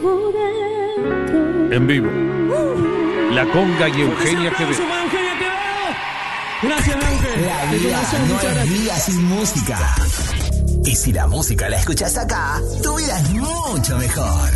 llevo dentro. En vivo. La Conga y Eugenia Quevedo. Gracias, Euge. La vida no es vida sin música. Y si la música la escuchas acá, tu vida es mucho mejor.